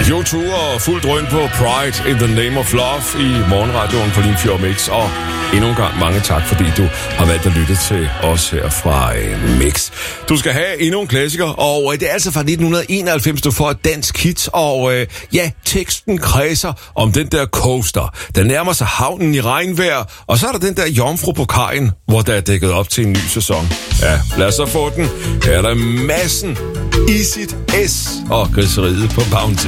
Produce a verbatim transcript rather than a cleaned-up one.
U to og fuldt drøn på Pride in the Name of Love i morgenradioen på Limfjord Mix. Og endnu en gang mange tak, fordi du har valgt at lytte til os her fra Mix. Du skal have endnu en klassiker, og det er altså fra nitten enoghalvfems, du får et dansk hit. Og øh, ja, teksten kredser om den der coaster. Der nærmer sig havnen i regnvejr, og så er der den der jomfru på kajen, hvor der er dækket op til en ny sæson. Ja, lad os så få den. Her er der massen, Isit S og griseriet på Bounty.